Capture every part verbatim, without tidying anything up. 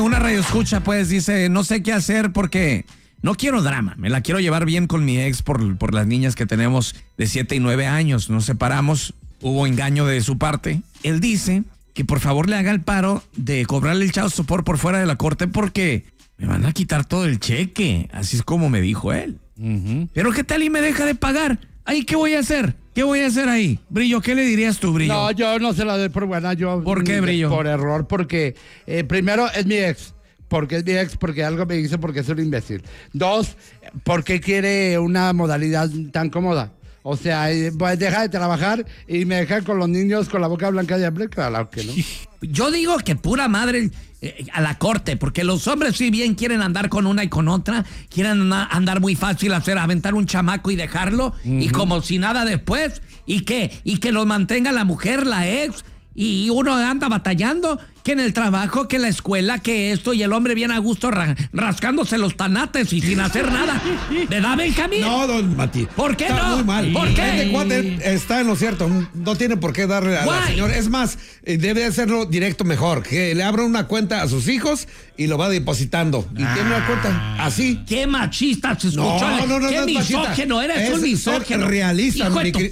Una radioescucha, pues, dice, no sé qué hacer porque no quiero drama. Me la quiero llevar bien con mi ex por, por las niñas que tenemos de siete y nueve años. Nos separamos, hubo engaño de su parte. Él dice que por favor le haga el paro de cobrarle el child support por fuera de la corte porque me van a quitar todo el cheque. Así es como me dijo él. Uh-huh. Pero ¿qué tal y me deja de pagar? ¿Ahí qué voy a hacer? ¿Qué voy a hacer ahí? Brillo, ¿qué le dirías tú, Brillo? No, yo no se la doy por buena. Yo, ¿Por qué, Brillo? Por error, porque eh, primero es mi ex. Porque es mi ex, porque algo me hizo, porque es un imbécil. Dos, porque quiere una modalidad tan cómoda. O sea, pues deja de trabajar y me deja con los niños con la boca blanca y hambre, claro que no. Yo digo que pura madre eh, a la corte, porque los hombres si bien quieren andar con una y con otra, quieren andar muy fácil, hacer aventar un chamaco y dejarlo, uh-huh. y como si nada después, y que, y que los mantenga la mujer, la ex, y uno anda batallando, que en el trabajo, que en la escuela, que esto, y el hombre viene a gusto ra- rascándose los tanates y sin hacer nada. ¿Verdad, Benjamín? No, don Mati. ¿Por qué está no? Muy mal. ¿Por qué? Este cuate está en lo cierto. No tiene por qué darle a la señora. Es más, debe hacerlo directo mejor. Que le abra una cuenta a sus hijos y lo va depositando. Y ah. tiene una cuenta así. ¡Qué machista se escuchó! No, no, no, ¡Qué no es misógino! machista. Eres es un misógino. realista. Hijo de tu...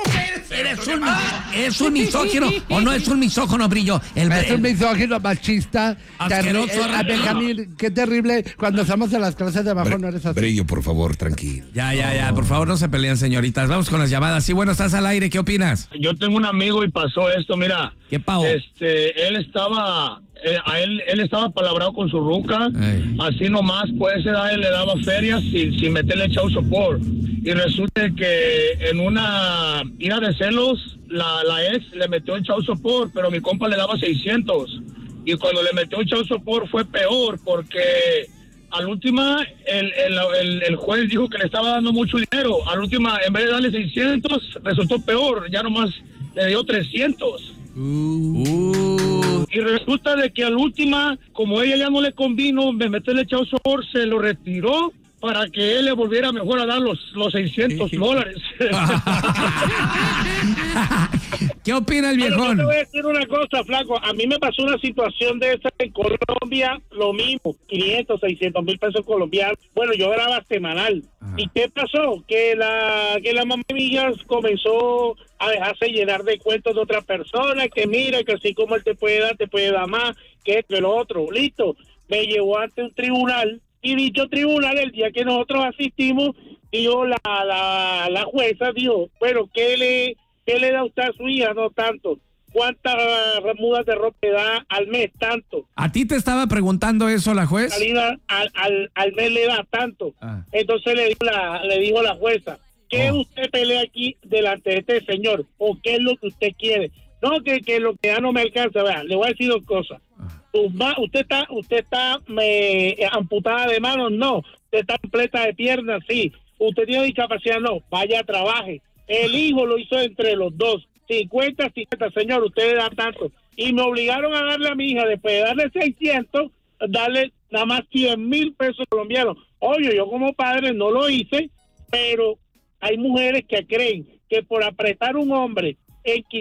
Eres un, es un misógino o no es un misógino, Brillo. El, es un misógino machista. Asqueroso. Terri- eh, Benjamín, qué terrible. Cuando estamos en las clases de abajo Bre- no eres así. Brillo, por favor, tranquilo. Ya, ya, ya. Por favor, no se peleen, señoritas. Vamos con las llamadas. Sí, bueno, estás al aire. ¿Qué opinas? Yo tengo un amigo y pasó esto, mira. ¿Qué pavo? Este, él estaba... Eh, a él, él estaba palabrado con su ruca, Ey. así nomás, pues a él le daba ferias sin, sin meterle child support. Y resulta que en una ira de celos, la, la ex le metió el child support, pero mi compa le daba seiscientos. Y cuando le metió el child support fue peor, porque al última el, el, el, el juez dijo que le estaba dando mucho dinero. Al última, en vez de darle seiscientos, resultó peor, ya nomás le dio trescientos. Uh, uh. Y resulta de que al última, como ella ya no le convino, me metió el child support, se lo retiró para que él le volviera mejor a dar los, los seiscientos dólares. ¿Qué opina el viejón? Bueno, yo te voy a decir una cosa, flaco. A mí me pasó una situación de esa en Colombia, lo mismo, quinientos, seiscientos mil pesos colombianos. Bueno, yo grababa semanal. Ajá. ¿Y qué pasó? Que la que la mamá mía comenzó a dejarse llenar de cuentos de otra persona, que mira, que así como él te puede dar, te puede dar más, que esto y lo otro. Listo. Me llevó ante un tribunal, y dicho tribunal, el día que nosotros asistimos, dijo la, la, la jueza, dijo, bueno, ¿qué le... ¿Qué le da usted a su hija? No tanto. ¿Cuántas mudas de ropa le da al mes? Tanto. ¿A ti te estaba preguntando eso la juez? Salida al, al, al mes le da tanto. Ah. Entonces le dijo la, le dijo la jueza, ¿qué oh. usted pelea aquí delante de este señor? ¿O qué es lo que usted quiere? No, que, que lo que ya no me alcanza. Vean, le voy a decir dos cosas. Ah. Usted está, usted está me, amputada de manos, no. Usted está completa de piernas, sí. Usted tiene discapacidad, no. Vaya, trabaje. El hijo lo hizo entre los dos, cincuenta, cincuenta, señor, usted da tanto. Y me obligaron a darle a mi hija, después de darle seiscientos, darle nada más cien mil pesos colombianos. Oye, yo como padre no lo hice, pero hay mujeres que creen que por apretar un hombre en